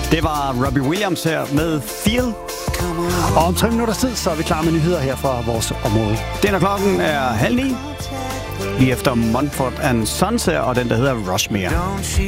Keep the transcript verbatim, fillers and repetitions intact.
Det var Robbie Williams her med Feel. Og om tre minutters tid, så er vi klar med nyheder her fra vores område. Den og klokken er halv ni. Lige efter Mumford and Sons her, og den der hedder Rushmere.